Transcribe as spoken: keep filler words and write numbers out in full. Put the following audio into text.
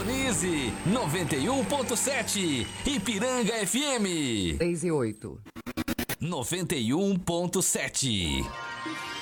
Sintonize noventa e um ponto sete Ipiranga F M. três e oito. noventa e um ponto sete.